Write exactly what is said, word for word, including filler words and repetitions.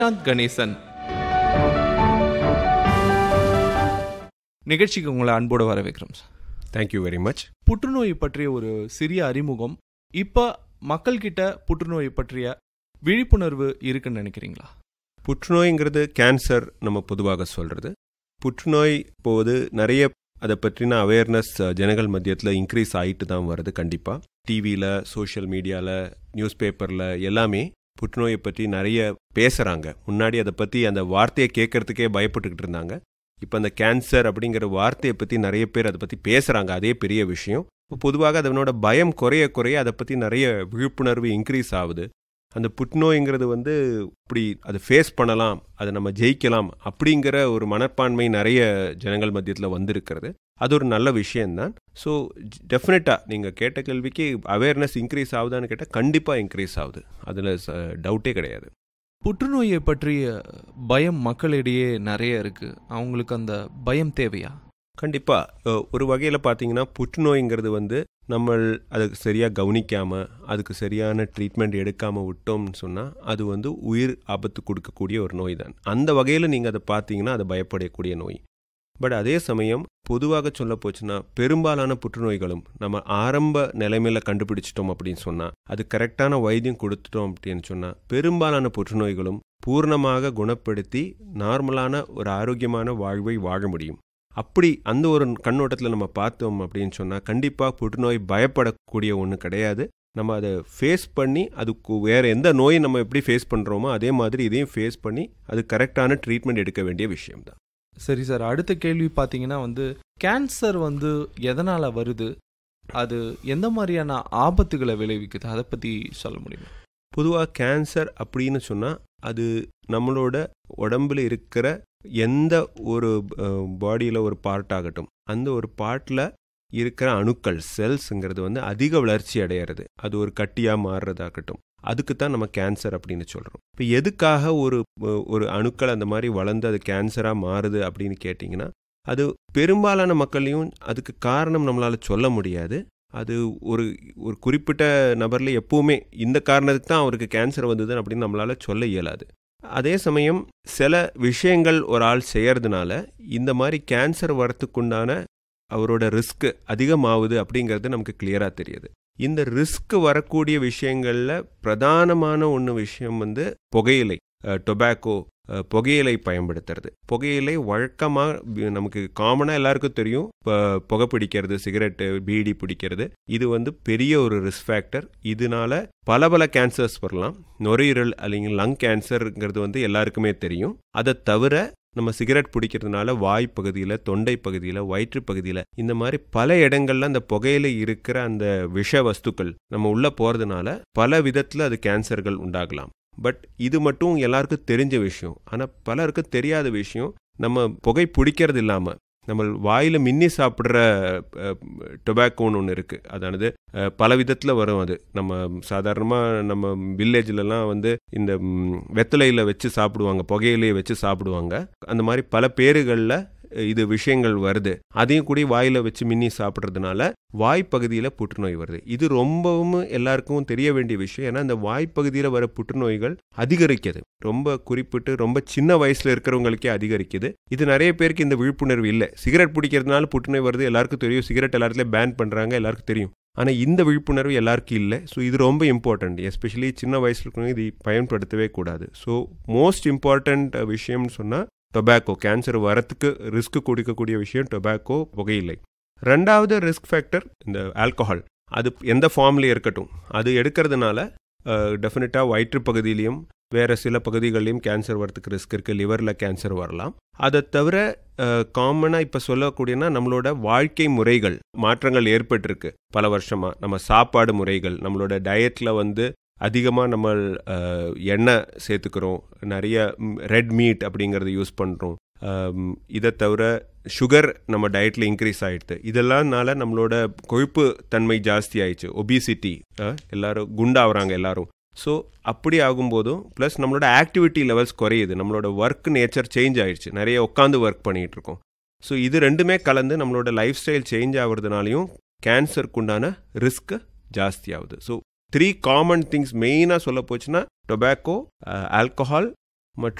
கணேசன். நிகழ்ச்சிக்கு உங்களை அன்போடு வரவேற்கிறோம் சார். Thank you very much. புற்றுநோய் பற்றிய ஒரு சிறிய அறிமுகம். இப்போ மக்கள்கிட்ட புற்றுநோய் பற்றிய விழிப்புணர்வு இருக்குன்னு நினைக்கிறீங்களா? புற்றுநோய்ங்கிறது கேன்சர் நம்ம பொதுவாக சொல்கிறது. புற்றுநோய் போது நிறைய அதை பற்றின அவேர்னஸ் ஜனங்கள் மத்தியத்தில் இன்க்ரீஸ் ஆகிட்டு தான் வருது. கண்டிப்பாக டிவியில், சோஷியல் மீடியாவில், நியூஸ் பேப்பரில் எல்லாமே புற்றுநோயை பற்றி நிறைய பேசுகிறாங்க. முன்னாடி அதை பற்றி அந்த வார்த்தையை கேட்கறதுக்கே பயப்பட்டுக்கிட்டு இருந்தாங்க. இப்போ அந்த கேன்சர் அப்படிங்கிற வார்த்தையை பற்றி நிறைய பேர் அதை பற்றி பேசுகிறாங்க. அதே பெரிய விஷயம். இப்போ பொதுவாக அதனோட பயம் குறைய குறைய அதை பற்றி நிறைய விழிப்புணர்வு இன்க்ரீஸ் ஆகுது. அந்த புற்றுநோய்ங்கிறது வந்து இப்படி அதை ஃபேஸ் பண்ணலாம், அதை நம்ம ஜெயிக்கலாம் அப்படிங்கிற ஒரு மனப்பான்மை நிறைய ஜனங்கள் மத்தியத்தில் வந்திருக்கிறது. அது ஒரு நல்ல விஷயந்தான். ஸோ டெஃபினட்டாக நீங்கள் கேட்ட கேள்விக்கு அவேர்னஸ் இன்க்ரீஸ் ஆகுதான்னு கேட்டால் கண்டிப்பாக இன்க்ரீஸ் ஆகுது. அதில் டவுட்டே கிடையாது. புற்றுநோயை பற்றிய பயம் மக்களிடையே நிறைய இருக்குது. அவங்களுக்கு அந்த பயம் தேவையா? கண்டிப்பாக. ஒரு வகையில் பார்த்தீங்கன்னா புற்றுநோய்ங்கிறது வந்து நம்ம அதுக்கு சரியாக கவனிக்காமல், அதுக்கு சரியான ட்ரீட்மெண்ட் எடுக்காமல் விட்டோம்னு சொன்னால் அது வந்து உயிர் ஆபத்து கொடுக்கக்கூடிய ஒரு நோய் தான். அந்த வகையில் நீங்கள் அதை பார்த்தீங்கன்னா அது பயப்படக்கூடிய நோய். பட் அதே சமயம் பொதுவாக சொல்ல போச்சுன்னா பெரும்பாலான புற்றுநோய்களும் நம்ம ஆரம்ப நிலைமையில் கண்டுபிடிச்சிட்டோம் அப்படின்னு சொன்னால், அது கரெக்டான வைத்தியம் கொடுத்துட்டோம் அப்படின்னு சொன்னால் பெரும்பாலான புற்றுநோய்களும் பூர்ணமாக குணப்படுத்தி நார்மலான ஒரு ஆரோக்கியமான வாழ்வை வாழ முடியும். அப்படி அந்த ஒரு கண்ணோட்டத்தில் நம்ம பார்த்தோம் அப்படின்னு சொன்னால் கண்டிப்பாக புற்றுநோய் பயப்படக்கூடிய ஒன்று கிடையாது. நம்ம அதை ஃபேஸ் பண்ணி அதுக்கு வேறு எந்த நோயை நம்ம எப்படி ஃபேஸ் பண்ணுறோமோ அதே மாதிரி இதையும் ஃபேஸ் பண்ணி அது கரெக்டான ட்ரீட்மெண்ட் எடுக்க வேண்டிய விஷயம்தான். சரி சார், அடுத்த கேள்வி பார்த்தீங்கன்னா வந்து கேன்சர் வந்து எதனால் வருது, அது எந்த மாதிரியான ஆபத்துகளை விளைவிக்குது, அதை பற்றி சொல்ல முடியுமா? பொதுவாக கேன்சர் அப்படின்னு சொன்னால் அது நம்மளோட உடம்புல இருக்கிற எந்த ஒரு பாடியில் ஒரு பார்ட் ஆகட்டும், அந்த ஒரு பார்ட்டில் இருக்கிற அணுக்கள், செல்ஸுங்கிறது வந்து அதிக வளர்ச்சி அடையிறது, அது ஒரு கட்டியாக மாறுறதாகட்டும், அதுக்கு தான் நம்ம கேன்சர் அப்படின்னு சொல்கிறோம். இப்போ எதுக்காக ஒரு ஒரு அணுக்கள் அந்த மாதிரி வளர்ந்து அது கேன்சராக மாறுது அப்படின்னு கேட்டிங்கன்னா, அது பெரும்பாலான மக்களையும் அதுக்கு காரணம் நம்மளால் சொல்ல முடியாது. அது ஒரு ஒரு குறிப்பிட்ட நபரில் எப்பவுமே இந்த காரணத்துக்கு தான் அவருக்கு கேன்சர் வந்தது அப்படின்னு நம்மளால் சொல்ல இயலாது. அதே சமயம் சில விஷயங்கள் ஒரு ஆள் செய்யறதுனால இந்த மாதிரி கேன்சர் வரத்துக்குண்டான அவரோட ரிஸ்க் அதிகமாகுது அப்படிங்கிறது நமக்கு கிளியராக தெரியுது. இந்த ரிஸ்க் வரக்கூடிய விஷயங்களில் பிரதானமான ஒன்று விஷயம் வந்து புகையிலை, டொபாக்கோ, புகையிலை பயன்படுத்துறது. புகையிலை வழக்கமாக நமக்கு காமனாக எல்லாருக்கும் தெரியும். இப்போ புகை பிடிக்கிறது, சிகரெட்டு, பீடி பிடிக்கிறது, இது வந்து பெரிய ஒரு ரிஸ்க் ஃபேக்டர். இதனால பல பல கேன்சர்ஸ் வரலாம். நுரையீரல் அல்லது லங் கேன்சருங்கிறது வந்து எல்லாருக்குமே தெரியும். அதை தவிர நம்ம சிகரெட் பிடிக்கிறதுனால வாய் பகுதியில், தொண்டை பகுதியில், வயிற்று பகுதியில், இந்த மாதிரி பல இடங்கள்ல அந்த புகையில இருக்கிற அந்த விஷ வஸ்துக்கள் நம்ம உள்ளே போகிறதுனால பல விதத்தில் அது கேன்சர்கள் உண்டாகலாம். பட் இது மட்டும் எல்லாருக்கும் தெரிஞ்ச விஷயம். ஆனால் பலருக்கு தெரியாத விஷயம், நம்ம புகை பிடிக்கிறது இல்லாமல் நம்ம வாயில் மின்னி சாப்பிட்ற டொபாக்கோன்னு ஒன்று இருக்குது. அதானது பல விதத்தில் வரும். அது நம்ம சாதாரணமாக நம்ம வில்லேஜ்லலாம் வந்து இந்த வெத்தலையில் வச்சு சாப்பிடுவாங்க, புகையிலையை வச்சு சாப்பிடுவாங்க. அந்த மாதிரி பல பேருகளில் இது விஷயங்கள் வருது. அதையும் கூட வாயில் வச்சு மின்னி சாப்பிட்றதுனால வாய்ப்பகுதியில் புற்றுநோய் வருது. இது ரொம்பவும் எல்லாருக்கும் தெரிய வேண்டிய விஷயம். ஏன்னா இந்த வாய்ப்பகுதியில் வர புற்றுநோய்கள் அதிகரிக்குது. ரொம்ப குறிப்பிட்டு ரொம்ப சின்ன வயசில் இருக்கிறவங்களுக்கே அதிகரிக்குது. இது நிறைய பேருக்கு இந்த விழிப்புணர்வு இல்லை. சிகரெட் பிடிக்கிறதுனால புற்றுநோய் வருது எல்லாருக்கும் தெரியும். சிகரெட் எல்லாத்துலேயும் பேன் பண்ணுறாங்க, எல்லாருக்கும் தெரியும். ஆனால் இந்த விழிப்புணர்வு எல்லாருக்கும் இல்லை. ஸோ இது ரொம்ப இம்பார்ட்டண்ட். எஸ்பெஷலி சின்ன வயசில் இருக்கிறவங்க இது பயன்படுத்தவே கூடாது. ஸோ மோஸ்ட் இம்பார்ட்டண்ட் விஷயம்னு சொன்னால் டொபாக்கோ, கேன்சர் வரத்துக்கு ரிஸ்க் கொடுக்கக்கூடிய விஷயம் டொபாக்கோ, புகையிலை. ரெண்டாவது ரிஸ்க் ஃபேக்டர் இந்த ஆல்கஹால். அது எந்த ஃபார்ம்லேயே இருக்கட்டும், அது எடுக்கிறதுனால டெஃபினட்டாக வயிற்று பகுதியிலையும் வேறு சில பகுதிகளிலையும் கேன்சர் வரத்துக்கு ரிஸ்க் இருக்குது. லிவரில் கேன்சர் வரலாம். அதை தவிர காமனாக இப்போ சொல்லக்கூடியனா நம்மளோட வாழ்க்கை முறைகள் மாற்றங்கள் ஏற்பட்டிருக்கு பல வருஷமாக. நம்ம சாப்பாடு முறைகள், நம்மளோட டயட்டில் வந்து அதிகமாக நம்ம எண்ணெய் சேர்த்துக்கிறோம், நிறைய ரெட் மீட் அப்படிங்கிறத யூஸ் பண்ணுறோம். இதை தவிர சுகர் நம்ம டயட்டில் இன்க்ரீஸ் ஆகிடுது. இதெல்லாம்னால நம்மளோட கொழுப்பு தன்மை ஜாஸ்தி ஆயிடுச்சு, ஒபிசிட்டி, எல்லாரும் குண்டாகிறாங்க எல்லாரும். ஸோ அப்படி ஆகும்போதும் ப்ளஸ் நம்மளோட ஆக்டிவிட்டி லெவல்ஸ் குறையுது. நம்மளோட ஒர்க் நேச்சர் சேஞ்ச் ஆகிடுச்சு, நிறைய உட்காந்து ஒர்க் பண்ணிகிட்டு இருக்கோம். ஸோ இது ரெண்டுமே கலந்து நம்மளோட லைஃப் ஸ்டைல் சேஞ்ச் ஆகுறதுனாலையும் கேன்சருக்குண்டான ரிஸ்க் ஜாஸ்தி ஆகுது. ஸோ த்ரீ காமன் திங்ஸ் மெயினாக சொல்ல போச்சுன்னா டொபாக்கோ, ஆல்கஹால்